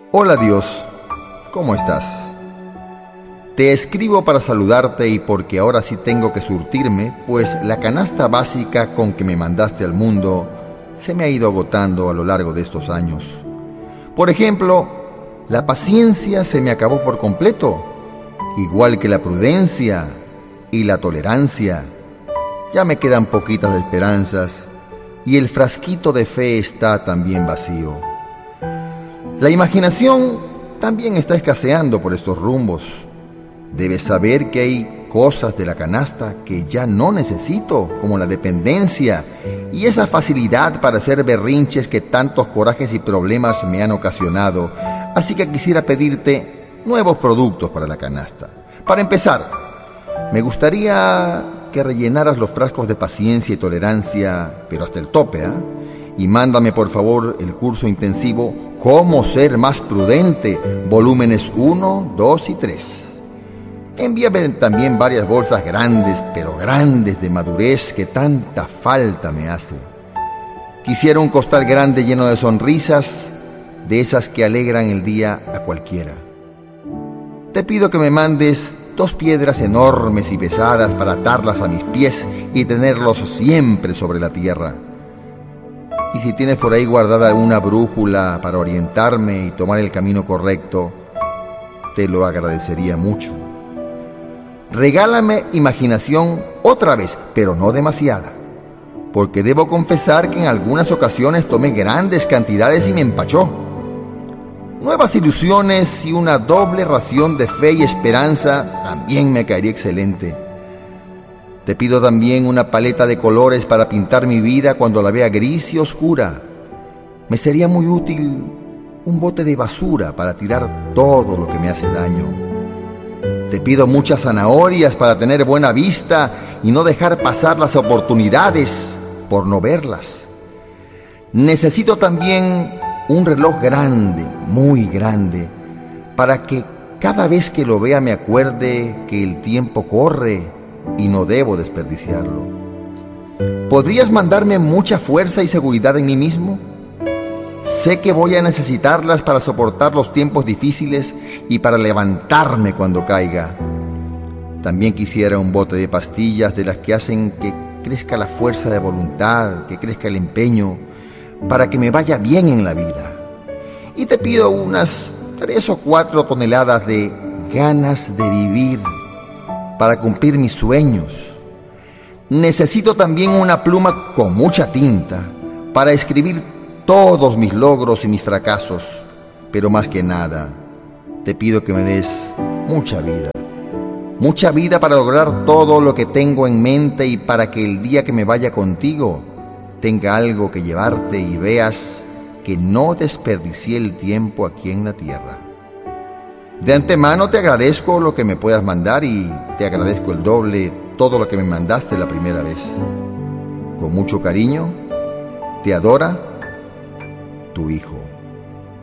Hola Dios, ¿cómo estás? Te escribo para saludarte y porque ahora sí tengo que surtirme, pues la canasta básica con que me mandaste al mundo se me ha ido agotando a lo largo de estos años. Por ejemplo, la paciencia se me acabó por completo, igual que la prudencia y la tolerancia. Ya me quedan poquitas esperanzas y el frasquito de fe está también vacío. La imaginación también está escaseando por estos rumbos. Debes saber que hay cosas de la canasta que ya no necesito, como la dependencia y esa facilidad para hacer berrinches que tantos corajes y problemas me han ocasionado. Así que quisiera pedirte nuevos productos para la canasta. Para empezar, me gustaría que rellenaras los frascos de paciencia y tolerancia, pero hasta el tope, ¿eh? Y mándame por favor el curso intensivo Cómo ser más prudente, volúmenes 1, 2 y 3. Envíame también varias bolsas grandes, pero grandes de madurez que tanta falta me hace. Quisiera un costal grande lleno de sonrisas, de esas que alegran el día a cualquiera. Te pido que me mandes 2 piedras enormes y pesadas para atarlas a mis pies y tenerlos siempre sobre la tierra. Y si tienes por ahí guardada una brújula para orientarme y tomar el camino correcto, te lo agradecería mucho. Regálame imaginación otra vez, pero no demasiada, porque debo confesar que en algunas ocasiones tomé grandes cantidades y me empachó. Nuevas ilusiones y una doble ración de fe y esperanza también me caería excelente. Te pido también una paleta de colores para pintar mi vida cuando la vea gris y oscura. Me sería muy útil un bote de basura para tirar todo lo que me hace daño. Te pido muchas zanahorias para tener buena vista y no dejar pasar las oportunidades por no verlas. Necesito también un reloj grande, muy grande, para que cada vez que lo vea me acuerde que el tiempo corre y no debo desperdiciarlo. ¿Podrías mandarme mucha fuerza y seguridad en mí mismo? Sé que voy a necesitarlas para soportar los tiempos difíciles y para levantarme cuando caiga. También quisiera un bote de pastillas de las que hacen que crezca la fuerza de voluntad, que crezca el empeño, para que me vaya bien en la vida. Y te pido unas 3 o 4 toneladas de ganas de vivir para cumplir mis sueños. Necesito también una pluma con mucha tinta para escribir todos mis logros y mis fracasos, pero más que nada, te pido que me des mucha vida para lograr todo lo que tengo en mente y para que el día que me vaya contigo tenga algo que llevarte y veas que no desperdicié el tiempo aquí en la tierra. De antemano te agradezco lo que me puedas mandar y te agradezco el doble todo lo que me mandaste la primera vez. Con mucho cariño, te adora tu hijo.